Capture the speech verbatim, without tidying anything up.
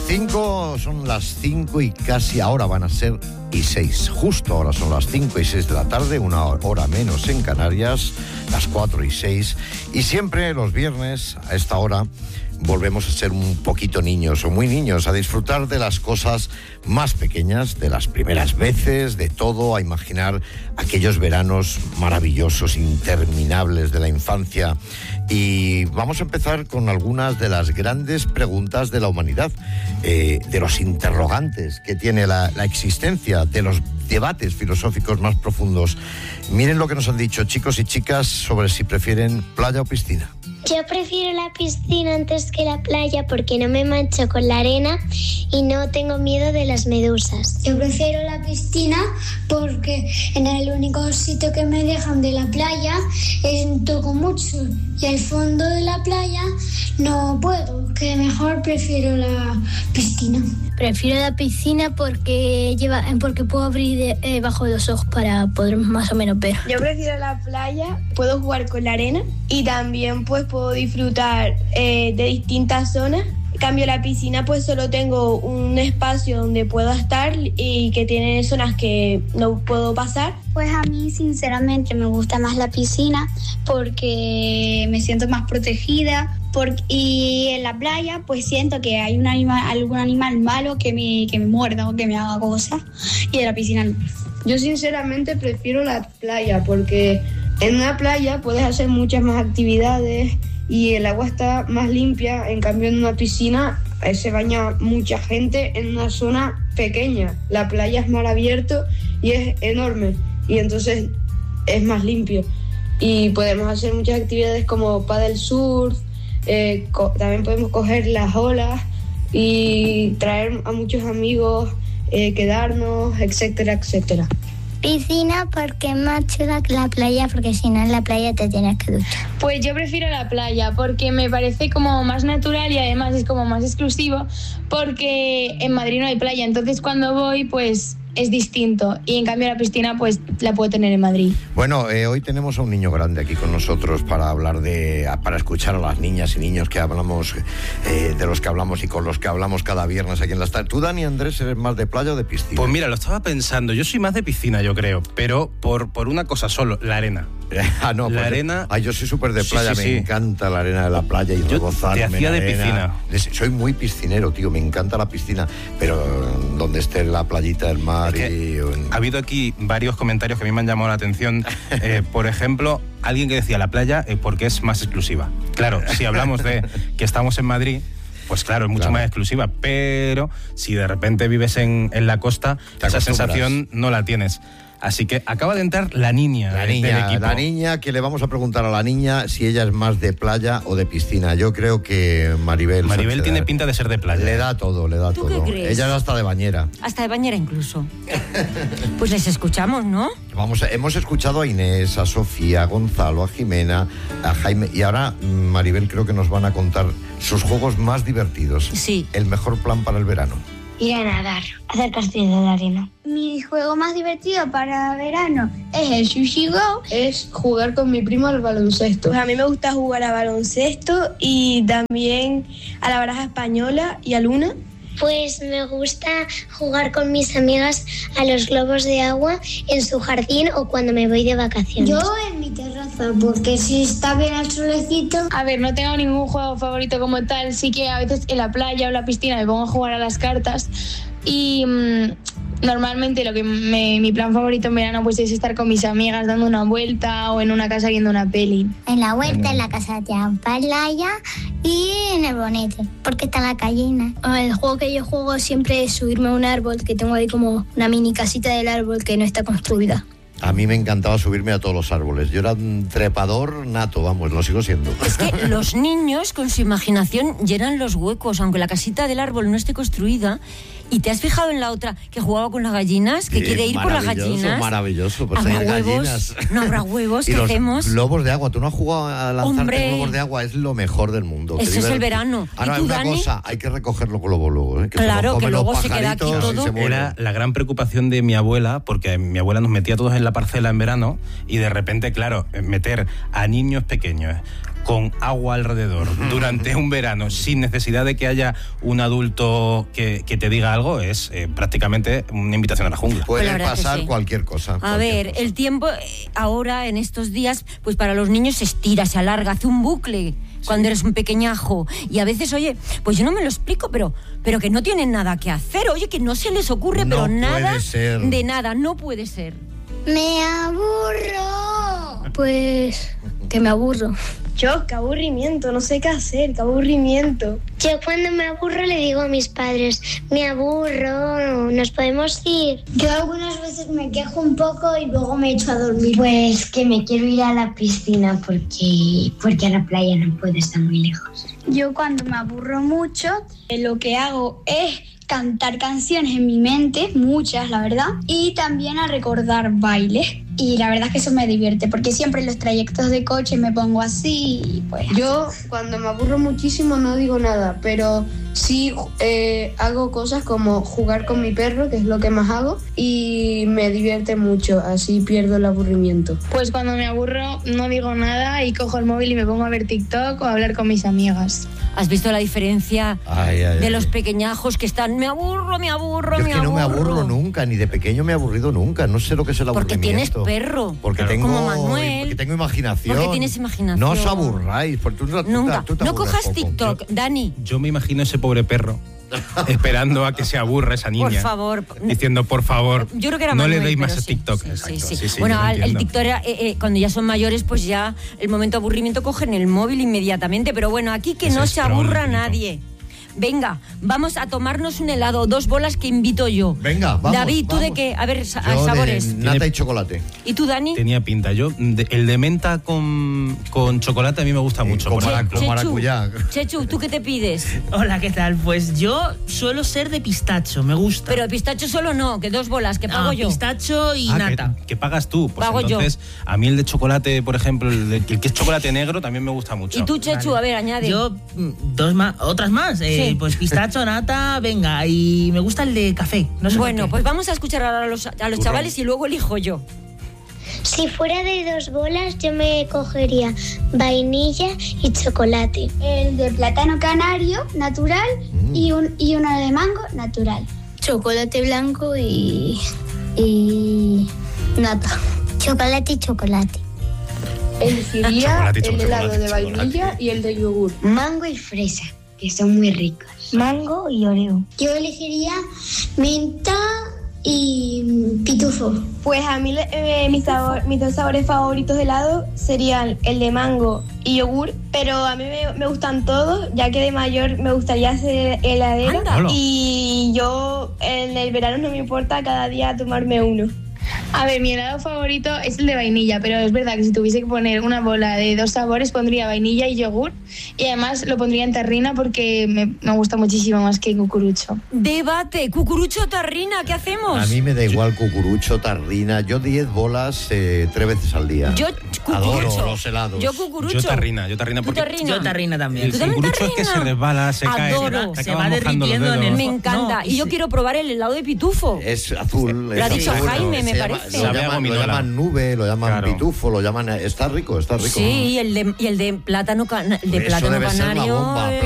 cinco, son las cinco y casi ahora van a ser y seis. Justo ahora son las cinco y seis de la tarde, una hora menos en Canarias, las cuatro y seis. Y siempre los viernes a esta hora volvemos a ser un poquito niños o muy niños, a disfrutar de las cosas más pequeñas, de las primeras veces, de todo, a imaginar aquellos veranos maravillosos, interminables de la infancia. Y vamos a empezar con algunas de las grandes preguntas de la humanidad, eh, de los interrogantes que tiene la, la existencia, de los debates filosóficos más profundos. Miren lo que nos han dicho chicos y chicas sobre si prefieren playa o piscina. Yo prefiero la piscina antes que la playa porque no me mancho con la arena y no tengo miedo de las medusas. Yo prefiero la piscina porque en el único sitio que me dejan de la playa es un toco mucho y al fondo de la playa no puedo, que mejor prefiero la piscina. Prefiero la piscina porque lleva, porque puedo abrir debajo de los ojos para poder más o menos ver. Yo prefiero la playa, puedo jugar con la arena y también pues puedo disfrutar eh, de distintas zonas. En cambio la piscina pues solo tengo un espacio donde puedo estar y que tiene zonas que no puedo pasar. Pues a mí sinceramente me gusta más la piscina porque me siento más protegida. Porque, y en la playa pues siento que hay un animal, algún animal malo que me, que me muerda o que me haga cosas, y en la piscina no. Yo sinceramente prefiero la playa porque en una playa puedes hacer muchas más actividades y el agua está más limpia. En cambio en una piscina eh, se baña mucha gente en una zona pequeña. La playa es mar abierto y es enorme y entonces es más limpio y podemos hacer muchas actividades como paddle surf. Eh, co- también podemos coger las olas y traer a muchos amigos, eh, quedarnos, etcétera, etcétera. Piscina porque es más chula que la playa, porque si no en la playa te tienes que duchar. Pues yo prefiero la playa porque me parece como más natural y además es como más exclusivo porque en Madrid no hay playa, entonces cuando voy pues es distinto y en cambio la piscina pues la puedo tener en Madrid. Bueno, eh, hoy tenemos a un niño grande aquí con nosotros para hablar de, para escuchar a las niñas y niños que hablamos, eh, de los que hablamos y con los que hablamos cada viernes aquí en las tardes. ¿Tú, Dani Andrés, eres más de playa o de piscina? Pues mira, lo estaba pensando, yo soy más de piscina, yo creo, pero por, por una cosa solo, la arena. ah, no, la pues, arena... Ah, yo soy súper de playa, sí, sí, me sí. encanta la arena de la playa y rebozarme. Te hacía de piscina. Soy muy piscinero, tío, me encanta la piscina, pero donde esté la playita del mar es y... En... Ha habido aquí varios comentarios que a mí me han llamado la atención. Eh, por ejemplo, alguien que decía la playa eh, porque es más exclusiva. Claro, si hablamos de que estamos en Madrid, pues claro, es mucho claro. más exclusiva, pero si de repente vives en, en la costa, esa sensación no la tienes. Así que acaba de entrar la niña, la niña del equipo. La niña, que le vamos a preguntar a la niña si ella es más de playa o de piscina. Yo creo que Maribel... Maribel Sánchez, tiene pinta de ser de playa. Le da todo, le da ¿Tú todo. qué crees? Ella es hasta de bañera. Hasta de bañera incluso. Pues les escuchamos, ¿no? Vamos, hemos escuchado a Inés, a Sofía, a Gonzalo, a Jimena, a Jaime, y ahora Maribel creo que nos van a contar sus juegos más divertidos. Sí. El mejor plan para el verano. Ir a nadar, hacer castillos de arena. Mi juego más divertido para verano es el Sushi Go. Es jugar con mi primo al baloncesto. Pues a mí me gusta jugar a baloncesto y también a la baraja española y a Luna. Pues me gusta jugar con mis amigas a los globos de agua en su jardín o cuando me voy de vacaciones. Yo en mi terraza, porque si está bien el solecito. A ver, no tengo ningún juego favorito como tal, sí que a veces en la playa o la piscina me pongo a jugar a las cartas y mmm, normalmente lo que me, mi plan favorito en verano pues es estar con mis amigas dando una vuelta o en una casa viendo una peli. En la huerta, en la casa de Ampalaya y en el bonete, porque está la gallina. El juego que yo juego siempre es subirme a un árbol, que tengo ahí como una mini casita del árbol que no está construida. A mí me encantaba subirme a todos los árboles. Yo era un trepador nato, vamos, lo sigo siendo. Es que los niños con su imaginación llenan los huecos, aunque la casita del árbol no esté construida. ¿Y te has fijado en la otra que jugaba con las gallinas, que sí, quiere ir por las gallinas? Maravilloso, pues ¿Habrá hay huevos? Gallinas. No habrá huevos, ¿qué y los hacemos? Globos de agua, tú no has jugado a lanzarte Hombre, globos de agua, es lo mejor del mundo. Eso es el verano. Ahora, ¿Y tú, una Dani? cosa, hay que recoger los globos luego, ¿eh? Que claro, que luego se queda aquí todo. Era la gran preocupación de mi abuela, porque mi abuela nos metía todos en la parcela en verano y de repente, claro, meter a niños pequeños con agua alrededor durante un verano sin necesidad de que haya un adulto que, que te diga algo es eh, prácticamente una invitación a la jungla. Puede Pues la pasar sí. cualquier cosa. A cualquier ver, cosa. el tiempo eh, ahora, en estos días, pues para los niños se estira, se alarga, hace un bucle cuando eres un pequeñajo. Y a veces, oye, pues yo no me lo explico, pero, pero que no tienen nada que hacer. Oye, que no se les ocurre, No pero nada puede ser. de nada, no puede ser. Me aburro. Pues que me aburro. Yo, qué aburrimiento, no sé qué hacer, qué aburrimiento. Yo cuando me aburro le digo a mis padres, me aburro, ¿nos podemos ir? Yo algunas veces me quejo un poco y luego me echo a dormir. Pues que me quiero ir a la piscina porque, porque a la playa no puedo estar muy lejos. Yo cuando me aburro mucho, eh, lo que hago es cantar canciones en mi mente, muchas la verdad, y también a recordar bailes. Y la verdad es que eso me divierte, porque siempre en los trayectos de coche me pongo así y pues... Yo cuando me aburro muchísimo no digo nada, pero sí eh, hago cosas como jugar con mi perro, que es lo que más hago, y me divierte mucho, así pierdo el aburrimiento. Pues cuando me aburro no digo nada y cojo el móvil y me pongo a ver TikTok o a hablar con mis amigas. ¿Has visto la diferencia Ay, ay, de ay. los pequeñajos que están, me aburro, me aburro, Yo me es que no me aburro? aburro nunca, ni de pequeño me he aburrido nunca. No sé lo que es el Porque aburrimiento. tienes perro. Porque Claro. tengo, Como Manuel. porque tengo imaginación. Porque tienes imaginación. No os aburráis, porque tú, tú- Nunca. tú te No aburres cojas poco. TikTok, Dani. Yo me imagino ese pobre perro esperando a que se aburra esa niña. Por favor. Diciendo, por favor, Yo creo que era no Manuel, le deis pero más a sí, TikTok. sí, Exacto. sí, sí. Sí, sí, bueno, yo lo al- el entiendo. TikTok era, eh, eh, cuando ya son mayores, pues ya el momento de aburrimiento cogen el móvil inmediatamente. Pero bueno, aquí que Ese no se scroll aburra infinito. nadie. Venga, vamos a tomarnos un helado, dos bolas que invito yo. Venga, vamos, David, ¿tú de vamos. qué? A ver, sa- Yo de sabores. nata y chocolate. ¿Y tú, Dani? Tenía pinta. Yo, de- el de menta con, con chocolate a mí me gusta mucho. con por marac- ejemplo. con maracuyá. Chechu, ¿tú qué te pides? Hola, ¿qué tal? Pues yo suelo ser de pistacho, me gusta. Pero pistacho solo no, que dos bolas, que pago Ah, yo. pistacho y Ah, nata. Que, que pagas tú. Pues Pago yo. entonces, a mí el de chocolate, por ejemplo, el, de- el que es chocolate negro también me gusta mucho. ¿Y tú, Chechu? Vale. A ver, añade. Yo, mm, dos más, otras más. Eh, Sí. Pues pistacho, nata, venga. Y me gusta el de café. No sé por Bueno, qué. pues vamos a escuchar ahora a los, a los chavales y luego elijo yo. Si fuera de dos bolas, yo me cogería vainilla y chocolate. El de plátano canario, natural, y, un, y uno de mango, natural. Chocolate blanco y. y. nata. Chocolate y chocolate. Elegiría Chocolate, el chocolate, helado de chocolate. vainilla y el de yogur. Mango y fresa, que son muy ricos. Mango y oreo. Yo elegiría menta y mm, pitufo. Pues a mí eh, mis, sabor- mis dos sabores favoritos de helado serían el de mango y yogur, pero a mí me, me gustan todos, ya que de mayor me gustaría ser heladera. Anda. Hola. Y yo en el verano no me importa cada día tomarme uno. A ver, mi helado favorito es el de vainilla, pero es verdad que si tuviese que poner una bola de dos sabores pondría vainilla y yogur y además lo pondría en terrina porque me, me gusta muchísimo más que cucurucho. Debate, cucurucho o tarrina, ¿qué hacemos? A mí me da igual cucurucho, tarrina. Yo diez bolas eh, tres veces al día. Yo Adoro cucurucho. los helados. Yo cucurucho. Yo tarrina, yo tarrina ¿Tú porque tarrina? Yo tarrina también. el ¿Tú también cucurucho es que tarrina? se resbala, se cae, Adoro. te Se acabas va mojando los derritiendo en dedos. el- Me encanta. No, y yo sí. quiero probar el helado de pitufo. Es azul. Lo es ha dicho azul, Jaime, se me llama- parece. Lo Sabe a llaman, lo gominola. llaman nube, lo llaman Claro. pitufo, lo llaman... Está rico, está rico. Sí, y el de, y el de plátano, cana- el de Eso plátano debe ser la canario. bomba. eh,